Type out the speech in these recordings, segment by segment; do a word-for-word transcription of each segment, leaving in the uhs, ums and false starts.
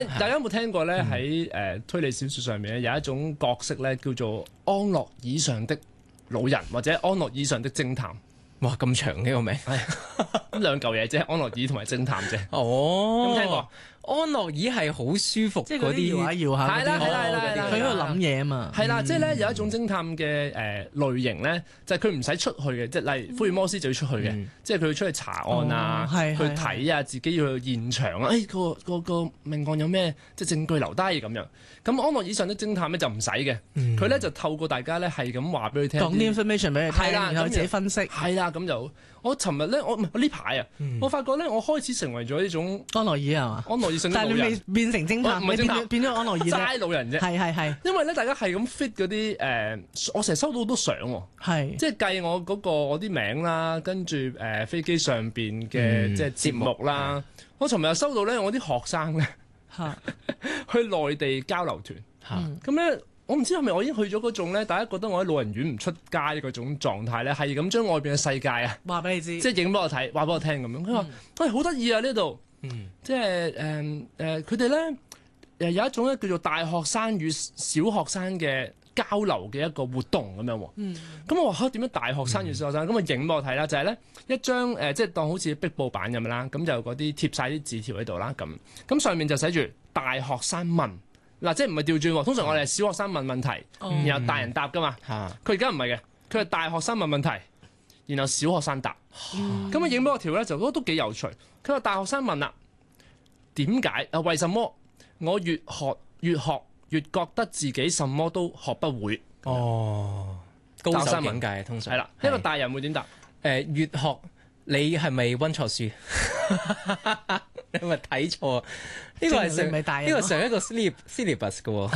大家有冇聽過咧？喺誒推理小説上面咧，有一種角色咧叫做安樂椅上的老人，或者安樂椅上的偵探。 哇，咁長嘅個名， 係咁兩嚿嘢啫，安樂椅同埋偵探啫。 哦， 有冇聽過？ 安樂椅係好舒服即係嗰啲， 嗰啲搖下搖下嗰啲， 係啦係啦係啦係啦佢喺度諗嘢啊嘛。 係啦，即係咧有一種偵探嘅誒類型咧，就係佢唔使出去嘅，即係例如福爾摩斯就要出去嘅，即係佢要出去查案啊，去睇啊，自己要去現場啊，誒個個個命案有咩即係證據留低咁樣。咁安樂椅上的偵探咧就唔使嘅，佢咧就透過大家咧係咁話俾佢聽， 講啲 information 俾佢聽，然後自己分析。 係啦，咁就我尋日咧，我唔係我呢排啊，我發覺咧我開始成為咗呢種安樂椅係嘛？ 安樂椅上的老人， 但係你未變成偵探， 唔係偵探， 變咗安樂椅啫， 齋老人啫。 係係係。 因為咧，大家係咁 fit 嗰啲誒，我成日收到好多相喎， 係即係計我嗰個我啲名啦，跟住誒飛機上邊嘅即係節目啦。我尋日又收到咧，我啲學生咧去內地交流團，咁咧我唔知係咪我已經去咗嗰種咧，大家覺得我喺老人院唔出街嗰種狀態咧，係咁將外邊嘅世界啊話俾你知， 即係影俾我睇，話俾我聽咁樣。佢話：喂，好得意啊呢度，即係誒誒，佢哋咧誒有一種咧叫做大學生與小學生嘅交流嘅一個活動咁樣喎。咁、嗯、我話嚇點樣大學生與小學生？咁啊影俾我睇啦，就係、是、咧一張誒、呃，即係當好似壁報版咁樣啦，咁就嗰啲貼晒啲紙條喺度啦，咁咁上面就寫住大學生問。嗱，即係唔係調轉喎？通常我哋係小學生問問題，嗯、然後大人答噶嘛。佢而家唔係嘅，佢係大學生問問題，然後小學生答。咁啊影俾我條咧，就覺得都幾有趣。佢話大學生問啦，點解啊？為什麼我越學越學越覺得自己什麼都學不會？ 哦，高手境界通常係啦。一個大人會點答？誒、 呃，越學你係咪溫錯書？你咪睇錯？呢個係上呢個上一個 syllabus syllabus 嘅喎，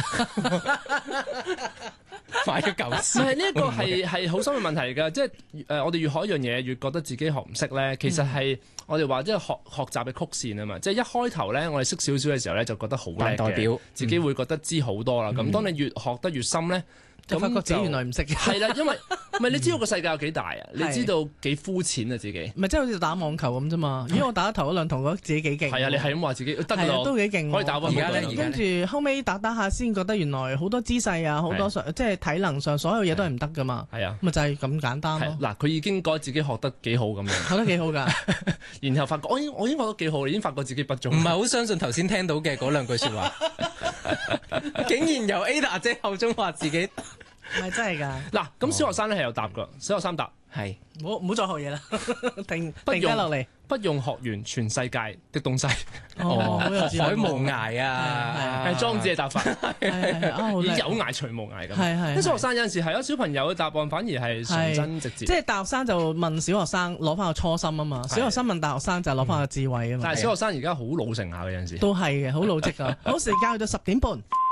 買咗舊書。 唔係呢一個係係好深嘅問題嚟㗎，即係誒我哋越學一樣嘢，越覺得自己學唔識咧，其實係我哋話即係學學習嘅曲線啊嘛。即係一開頭咧，我哋識少少嘅時候咧，就覺得好叻嘅，代表自己會覺得知好多啦。咁、嗯、當你越學得越深咧。 就發覺自己原來唔識嘅， 係啦，因為唔係你知道個世界有幾大啊？你知道幾膚淺啊自己？ 唔係即係好似打網球咁啫嘛。如果我打咗頭嗰兩堂，覺得自己幾勁。 係啊，你係咁話自己得㗎都幾勁。 可以打波。 而家咧， 跟住後尾打打下先覺得原來好多姿勢啊，好多即係體能上所有嘢都係唔得㗎嘛。係啊，咪就係咁簡單咯。 嗱，佢已經覺得自己學得幾好咁樣。 學得幾好㗎？ 然後發覺我已經我已經學得幾好，已經發覺自己不足。 唔係好相信頭先聽到嘅嗰兩句説話，竟然由 Ada 姐口中話自己。 唔係真係㗎。 嗱，咁小學生咧係有答㗎，小學生答係， 唔好唔好再學嘢啦，停停低落嚟， 不用學完全世界的東西。 哦， 海無涯啊， 係莊子嘅答法，以有涯隨無涯咁。 係係。 啲小學生有陣時係咯，小朋友嘅答案反而係純真直接。 即係大學生就問小學生攞翻個初心啊嘛，小學生問大學生就攞翻個智慧啊嘛。 但係小學生而家好老成下嘅有陣時。 都係嘅，好老積㗎。好，時間去到十點半。